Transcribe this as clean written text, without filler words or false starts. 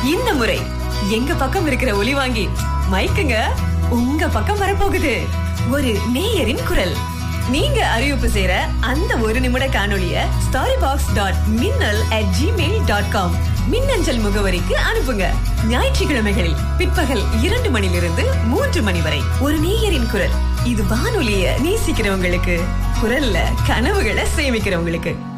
இந்த முறை எங்க பக்கம் இருக்கிற ஒலி வாங்கி மைக்குங்க உங்க பக்கம் வரப்போகுது. ஒரு நேயரின் குரல். நீங்க அறிவிப்பு செய்யற அந்த 1 நிமிட காணொளிய storybox.minnal@gmail.com மின்னஞ்சல் முகவரிக்கு அனுப்புங்க. ஞாயிற்றுக்கிழமைகளில் பிற்பகல் 2 மணிலிருந்து 3 மணி வரை ஒரு நேயரின் குரல். இது வானொலிய நேசிக்கிறவங்களுக்கு, குரல்ல கனவுகளை சேமிக்கிறவங்களுக்கு.